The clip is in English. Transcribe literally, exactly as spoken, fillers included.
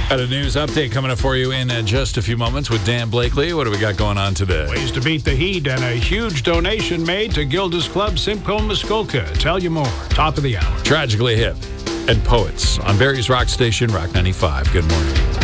Got a news update coming up for you in uh, just a few moments with Dan Blakely. What do we got going on today? Ways to beat the heat and a huge donation made to Gilda's Club Simcoe Muskoka. Tell you more. Top of the hour. Tragically Hip and Poets on Barry's Rock Station, Rock ninety-five. Good morning.